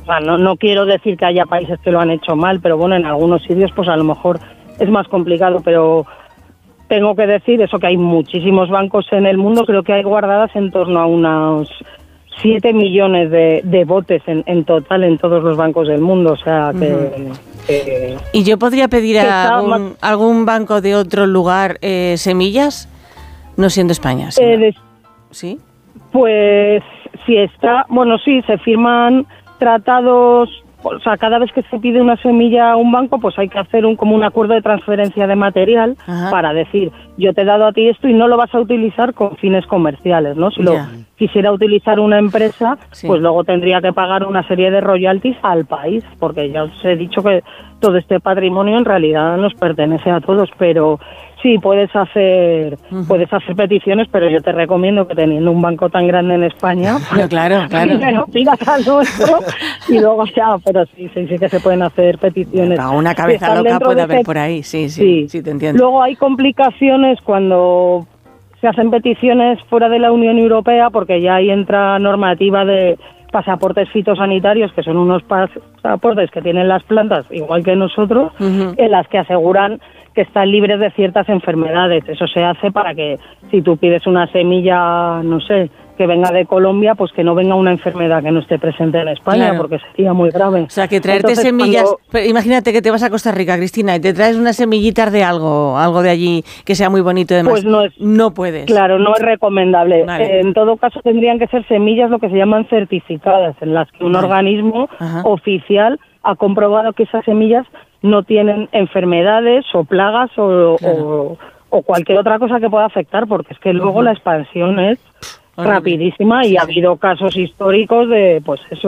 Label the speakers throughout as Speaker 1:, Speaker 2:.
Speaker 1: sea, no quiero decir que haya países que lo han hecho mal, pero bueno, en algunos sitios pues a lo mejor es más complicado, pero tengo que decir eso, que hay muchísimos bancos en el mundo, creo que hay guardadas en torno a unos 7 millones de botes en total en todos los bancos del mundo, o sea que...
Speaker 2: ¿Y yo podría pedir a algún banco de otro lugar semillas? No siendo España, ¿sí? Pues
Speaker 1: si está... Bueno, sí, se firman tratados... O sea, cada vez que se pide una semilla a un banco, pues hay que hacer como un acuerdo de transferencia de material. Ajá. Para decir, yo te he dado a ti esto y no lo vas a utilizar con fines comerciales, ¿no? Si lo quisiera utilizar una empresa, pues luego tendría que pagar una serie de royalties al país, porque ya os he dicho que todo este patrimonio en realidad nos pertenece a todos, pero sí, puedes hacer peticiones, pero yo te recomiendo que teniendo un banco tan grande en España,
Speaker 2: claro.
Speaker 1: Primero pidas al nuestro y luego ya, pero sí que se pueden hacer peticiones.
Speaker 2: Una cabeza loca puede haber por ahí, sí, te entiendo.
Speaker 1: Luego hay complicaciones cuando se hacen peticiones fuera de la Unión Europea, porque ya ahí entra normativa de pasaportes fitosanitarios, que son unos pasaportes que tienen las plantas, igual que nosotros, en las que aseguran que están libres de ciertas enfermedades. Eso se hace para que si tú pides una semilla, no sé, que venga de Colombia, pues que no venga una enfermedad que no esté presente en España, porque sería muy grave.
Speaker 2: O sea, que traerte semillas... Imagínate que te vas a Costa Rica, Cristina, y te traes unas semillitas de algo de allí que sea muy bonito y demás. Pues no puedes.
Speaker 1: Claro, no es recomendable. Vale. En todo caso, tendrían que ser semillas lo que se llaman certificadas, en las que un organismo oficial ha comprobado que esas semillas no tienen enfermedades o plagas o cualquier otra cosa que pueda afectar, porque es que luego la expansión es rapidísima y ha habido casos históricos de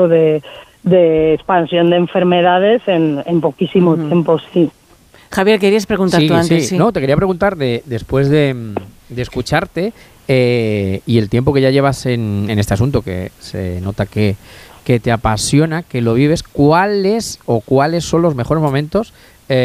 Speaker 1: expansión de enfermedades en poquísimo tiempo, sí.
Speaker 2: Javier, querías preguntar tú antes.
Speaker 3: Sí. No, te quería preguntar, después de escucharte y el tiempo que ya llevas en este asunto, que se nota que te apasiona, que lo vives, ¿cuáles son los mejores momentos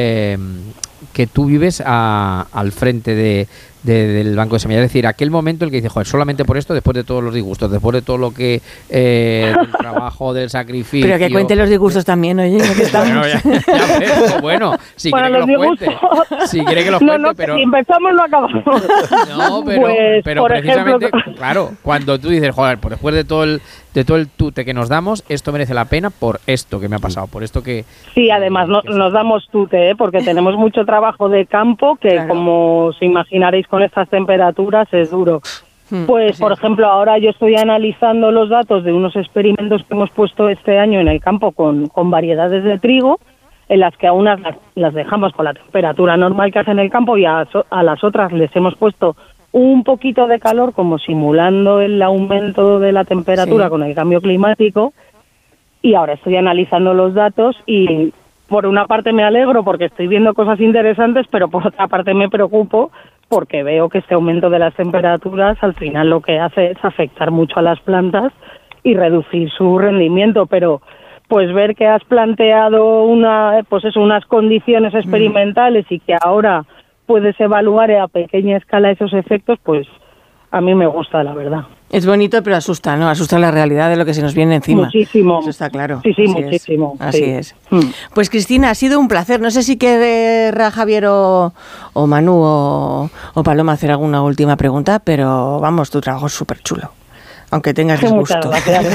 Speaker 3: que tú vives al frente del Banco de Semillas? Es decir, aquel momento en el que dices, joder, solamente por esto, después de todos los disgustos, después de todo lo que del trabajo, del sacrificio...
Speaker 2: Pero que cuente los disgustos también, oye, que estamos...
Speaker 3: Bueno, si quiere que los cuente. Si quiere que los cuente, pero...
Speaker 1: Si empezamos no acabamos.
Speaker 3: No, pero precisamente, claro, cuando tú dices, joder, pues después de todo el tute que nos damos, esto merece la pena por esto que me ha pasado, por esto que...
Speaker 1: Sí, además nos damos tute, porque tenemos mucho trabajo de campo que, como os imaginaréis, con estas temperaturas es duro. Pues, por ejemplo, ahora yo estoy analizando los datos de unos experimentos que hemos puesto este año en el campo con variedades de trigo, en las que a unas las dejamos con la temperatura normal que hace en el campo y a las otras les hemos puesto un poquito de calor, como simulando el aumento de la temperatura con el cambio climático, y ahora estoy analizando los datos y por una parte me alegro porque estoy viendo cosas interesantes, pero por otra parte me preocupo porque veo que este aumento de las temperaturas al final lo que hace es afectar mucho a las plantas y reducir su rendimiento, pero pues ver que has planteado unas condiciones experimentales y que ahora puedes evaluar a pequeña escala esos efectos, pues a mí me gusta, la verdad.
Speaker 2: Es bonito, pero asusta, ¿no? Asusta la realidad de lo que se nos viene encima.
Speaker 1: Muchísimo.
Speaker 2: Eso está claro.
Speaker 1: Sí, muchísimo.
Speaker 2: Así es. Pues Cristina, ha sido un placer. No sé si querrá Javier o Manu o Paloma hacer alguna última pregunta, pero vamos, tu trabajo es súper chulo. Aunque tengas disgustos.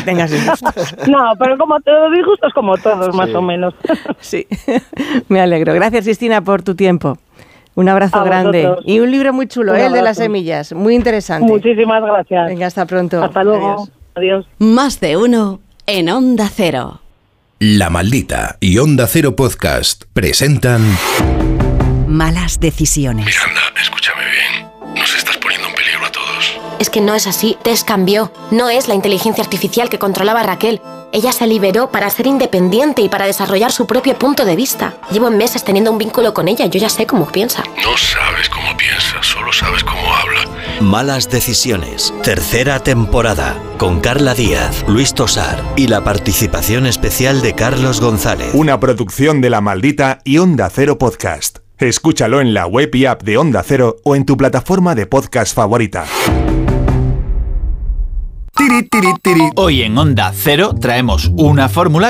Speaker 1: No, pero como todos disgustos, como todos, más o menos.
Speaker 2: Sí, me alegro. Gracias, Cristina, por tu tiempo. Un abrazo grande. Y un libro muy chulo, el de las semillas. Muy interesante.
Speaker 1: Muchísimas gracias.
Speaker 2: Venga, hasta pronto.
Speaker 1: Hasta luego. Adiós.
Speaker 4: Más de uno en Onda Cero.
Speaker 5: La Maldita y Onda Cero Podcast presentan
Speaker 4: Malas decisiones.
Speaker 5: Miranda, escúchame bien. Nos estás poniendo en peligro a todos.
Speaker 6: Es que no es así. Tess cambió. No es la inteligencia artificial que controlaba a Raquel. Ella se liberó para ser independiente y para desarrollar su propio punto de vista. Llevo meses teniendo un vínculo con ella. Yo ya sé cómo piensa.
Speaker 5: No sabes cómo piensa, solo sabes cómo habla.
Speaker 7: Malas decisiones. Tercera temporada. Con Carla Díaz, Luis Tosar y la participación especial de Carlos González.
Speaker 8: Una producción de La Maldita y Onda Cero Podcast. Escúchalo en la web y app de Onda Cero o en tu plataforma de podcast favorita.
Speaker 9: Hoy en Onda Cero traemos una fórmula